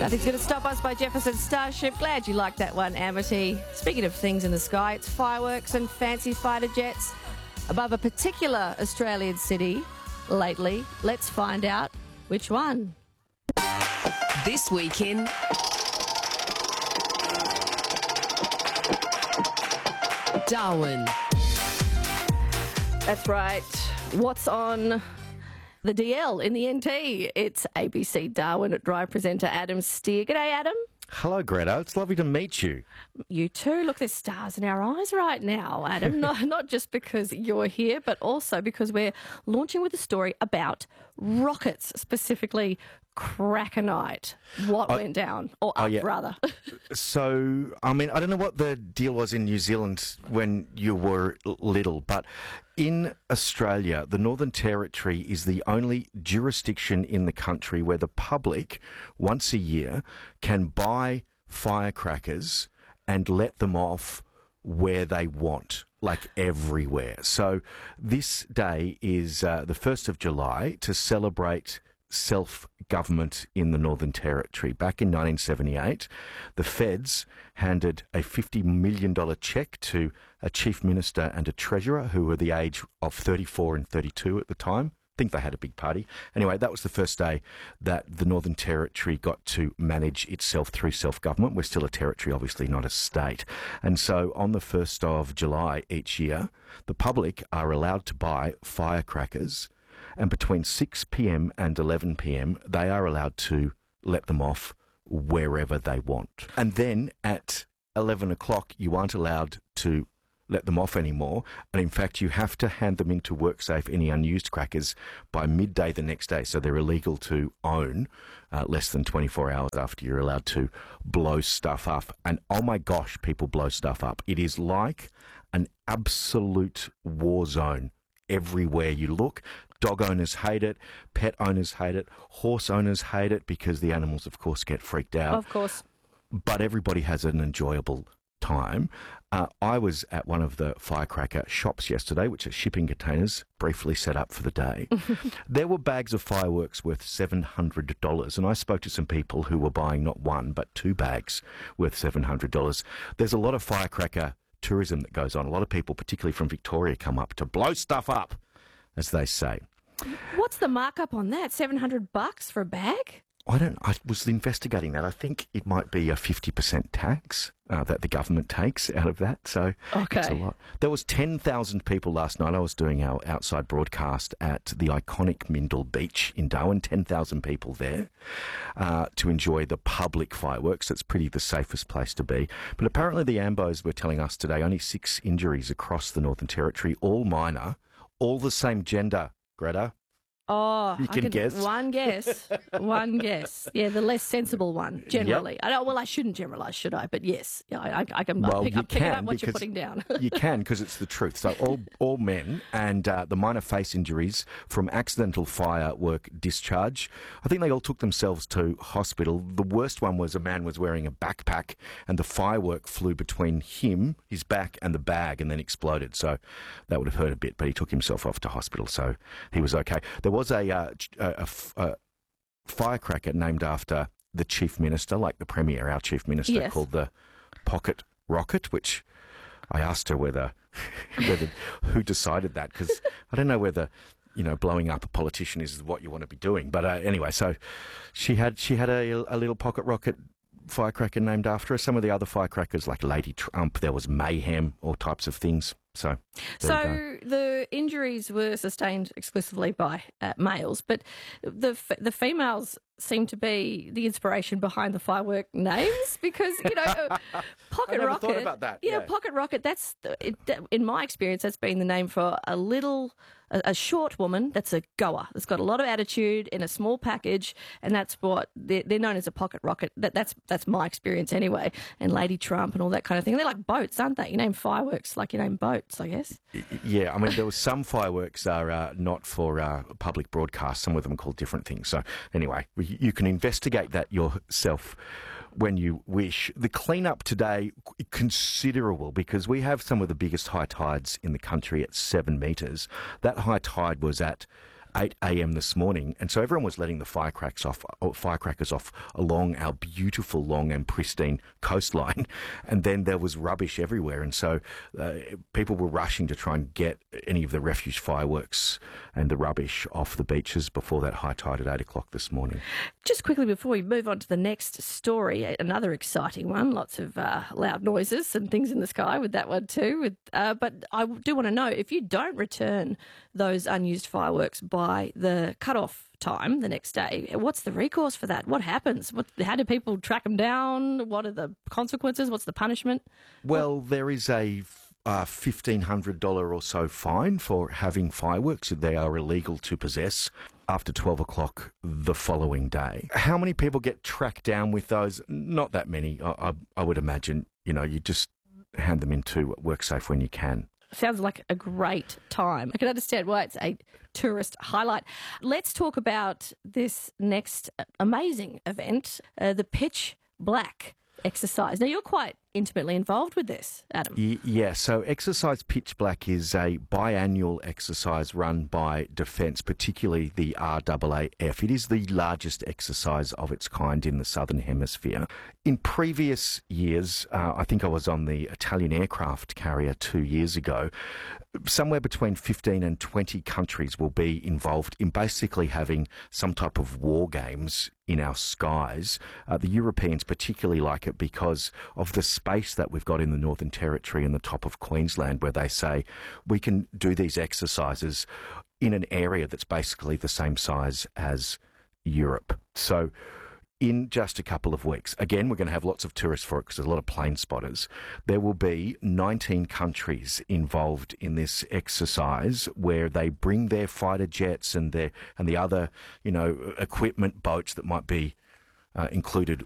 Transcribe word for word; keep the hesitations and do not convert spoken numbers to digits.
Nothing's going to stop us by Jefferson Starship. Glad you liked that one, Amity. Speaking of things in the sky, it's fireworks and fancy fighter jets above a particular Australian city lately. Let's find out which one. This weekend, Darwin. That's right. What's on the D L in the N T? It's A B C Darwin at Drive presenter Adam Steer. G'day, Adam. Hello, Greta. It's lovely to meet you. You too. Look, there's stars in our eyes right now, Adam. not, not just because you're here, but also because we're launching with a story about rockets, specifically Krakenite. What Oh, went down? Or oh, up, yeah. rather. So, I mean, I don't know what the deal was in New Zealand when you were l- little, but in Australia, the Northern Territory is the only jurisdiction in the country where the public, once a year, can buy firecrackers and let them off where they want, like everywhere. So this day is uh, the first of July to celebrate self-government in the Northern Territory. Back in nineteen seventy-eight, the feds handed a fifty million dollars cheque to a chief minister and a treasurer who were the age of thirty-four and thirty-two at the time. I think they had a big party. Anyway, that was the first day that the Northern Territory got to manage itself through self-government. We're still a territory, obviously, not a state. And so on the first of July each year, the public are allowed to buy firecrackers, and between six p.m. and eleven p.m. they are allowed to let them off wherever they want. And then at eleven o'clock, you aren't allowed to let them off anymore. And in fact, you have to hand them into WorkSafe, any unused crackers, by midday the next day. So they're illegal to own uh, less than twenty-four hours after you're allowed to blow stuff up. And oh my gosh, people blow stuff up. It is like an absolute war zone everywhere you look. Dog owners hate it, pet owners hate it, horse owners hate it because the animals, of course, get freaked out. Of course. But everybody has an enjoyable time. Uh, I was at one of the firecracker shops yesterday, which are shipping containers, briefly set up for the day. There were bags of fireworks worth seven hundred dollars, and I spoke to some people who were buying not one, but two bags worth seven hundred dollars. There's a lot of firecracker tourism that goes on. A lot of people, particularly from Victoria, come up to blow stuff up, as they say. What's the markup on that? seven hundred bucks for a bag? I don't. I was investigating that. I think it might be a fifty percent tax uh, that the government takes out of that. So Okay. it's a lot. There was ten thousand people last night. I was doing our outside broadcast at the iconic Mindil Beach in Darwin. ten thousand people there uh, to enjoy the public fireworks. It's pretty the safest place to be. But apparently the Ambos were telling us today only six injuries across the Northern Territory, all minor, all the same gender. Greta. Oh, You I can could- guess. One guess. One guess. Yeah, the less sensible one, generally. I don't, well, I shouldn't generalise, should I? But yes, yeah, I, I, I can Well, pick, you I'm picking up can what you're because putting down. You can, because it's the truth. So all all men, and uh, the minor face injuries from accidental firework discharge, I think they all took themselves to hospital. The worst one was a man was wearing a backpack and the firework flew between him, his back, and the bag and then exploded. So that would have hurt a bit, but he took himself off to hospital, so he was okay. There was a, uh, ch- a, a f- a firecracker named after the Chief Minister, like the Premier, our Chief Minister, Yes. called the Pocket Rocket, which I asked her whether, whether who decided that, because I don't know whether, you know, blowing up a politician is what you want to be doing. But uh, anyway, so she had she had a, a little pocket rocket firecracker named after her. Some of the other firecrackers, like Lady Trump, there was Mayhem, all types of things. So, there you go. So the injuries were sustained exclusively by uh, males, but the f- the females seem to be the inspiration behind the firework names because, you know, uh, Pocket I never Rocket. thought about that, Yeah, yeah. Pocket Rocket, that's, the- it, that- in my experience, that's been the name for a little, a, a short woman that's a goer, that's got a lot of attitude in a small package, and that's what, they're, they're known as a Pocket Rocket. That, that's, that's my experience anyway, and Lady Trump and all that kind of thing. They're like boats, aren't they? You name fireworks like you name boats, I guess. Yeah, I mean, there was some fireworks are uh, not for uh, public broadcast. Some of them are called different things. So anyway, you you can investigate that yourself when you wish. The clean-up today, considerable, because we have some of the biggest high tides in the country at seven metres. That high tide was at eight a.m. this morning, and so everyone was letting the firecrackers off, uh, firecrackers off along our beautiful, long and pristine coastline, and then there was rubbish everywhere, and so uh, people were rushing to try and get any of the refuse fireworks and the rubbish off the beaches before that high tide at eight o'clock this morning. Just quickly before we move on to the next story, another exciting one. Lots of uh, loud noises and things in the sky with that one too. With, uh, but I do want to know, if you don't return those unused fireworks by the cut-off time the next day, what's the recourse for that? What happens? What, how do people track them down? What are the consequences? What's the punishment? Well, there is a uh, fifteen hundred dollars or so fine for having fireworks. They are illegal to possess after twelve o'clock the following day. How many people get tracked down with those? Not that many. I, I, I would imagine, you know, you just hand them into WorkSafe when you can. Sounds like a great time. I can understand why it's a tourist highlight. Let's talk about this next amazing event, uh, the Pitch Black exercise. Now, you're quite intimately involved with this, Adam. Y- yeah, so Exercise Pitch Black is a biannual exercise run by Defence, particularly the R A A F. It is the largest exercise of its kind in the Southern Hemisphere. In previous years, uh, I think I was on the Italian aircraft carrier two years ago, somewhere between fifteen and twenty countries will be involved in basically having some type of war games in our skies. Uh, the Europeans particularly like it because of the space that we've got in the Northern Territory and the top of Queensland, where they say we can do these exercises in an area that's basically the same size as Europe. So in just a couple of weeks, again, we're going to have lots of tourists for it because there's a lot of plane spotters. There will be nineteen countries involved in this exercise where they bring their fighter jets and their and the other, you know, equipment, boats that might be Uh, included